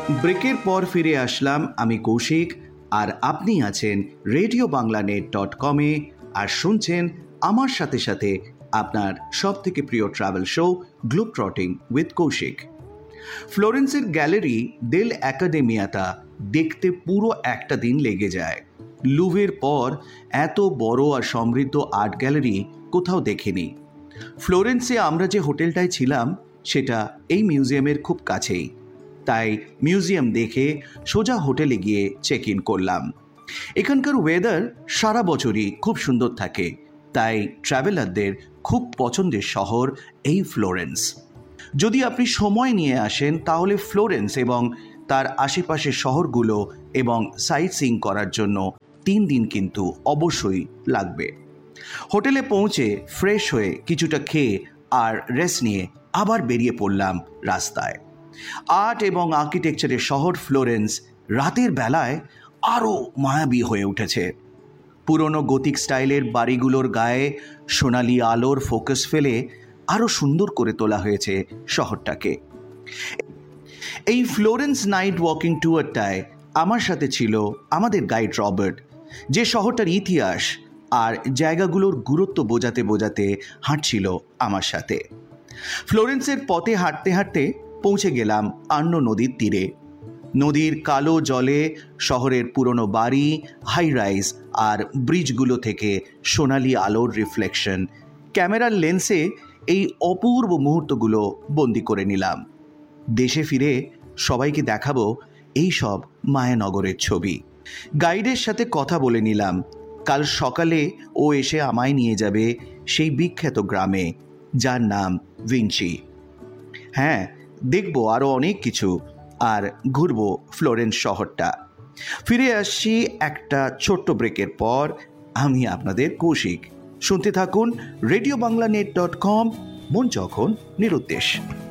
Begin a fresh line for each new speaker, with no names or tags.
ব্রেকের পর ফিরে আসলাম আমি কৌশিক, আর আপনি আছেন RadioBanglaNet.com-এ আর শুনছেন আমার সাথে সাথে আপনার সবথেকে প্রিয় travel show globe ট্রটিং with Kaushik. ফ্লোরেন্সের gallery দেল অ্যাকাডেমিয়াটা দেখতে পুরো একটা দিন লেগে যায়। লুভের পর এত বড় আর সমৃদ্ধ আর্ট গ্যালারি কোথাও দেখিনি। ফ্লোরেন্সে আমরা যে হোটেলটায় ছিলাম সেটা এই মিউজিয়ামের খুব কাছেই, তাই মিউজিয়াম দেখে সোজা হোটেলে গিয়ে চেক ইন করলাম। এখানকার ওয়েদার সারা বছরই খুব সুন্দর থাকে, তাই ট্রাভেলারদের খুব পছন্দের শহর এই ফ্লোরেন্স। যদি আপনি সময় নিয়ে আসেন তাহলে ফ্লোরেন্স এবং তার আশেপাশের শহরগুলো এবং সাইট সিইং করার জন্য 3 দিন কিন্তু অবশ্যই লাগবে। হোটেলে পৌঁছে ফ্রেশ হয়ে কিছুটা খেয়ে আর রেস্ট নিয়ে আবার বেরিয়ে পড়লাম রাস্তায়। আর্ট এবং আর্কিটেকচারের শহর ফ্লোরেন্স রাতের বেলায় আরও মায়াবী হয়ে উঠেছে। পুরনো গথিক স্টাইলের বাড়িগুলোর গায়ে সোনালি আলোর ফোকাস ফেলে আরও সুন্দর করে তোলা হয়েছে শহরটাকে। এই ফ্লোরেন্স নাইট ওয়াকিং ট্যুরটায় আমার সাথে ছিল আমাদের গাইড রবার্ট, যে শহরটার ইতিহাস আর জায়গাগুলোর গুরুত্ব বোঝাতে বোঝাতে হাঁটছিল আমার সাথে। ফ্লোরেন্সের পথে হাঁটতে হাঁটতে পৌঁছে গেলাম আর্নো নদীর তীরে। নদীর কালো জলে শহরের পুরনো বাড়ি, হাই রাইজ আর ব্রিজগুলো থেকে সোনালি আলোর রিফ্লেকশন। ক্যামেরার লেন্সে এই অপূর্ব মুহূর্তগুলো বন্দি করে নিলাম। দেশে ফিরে সবাইকে দেখাবো এই সব মায়ানগরের ছবি। গাইডের সাথে কথা বলে নিলাম, কাল সকালে ও এসে আমায় নিয়ে যাবে সেই বিখ্যাত গ্রামে যার নাম ভিঞ্চি। হ্যাঁ, দেখবো আরও অনেক কিছু আর ঘুরবো ফ্লোরেন্স শহরটা। ফিরে আসছি একটা ছোট্ট ব্রেকের পর। আমি আপনাদের কৌশিক। শুনতে থাকুন RadioBanglaNet.com, মন যখন নিরুদ্দেশ।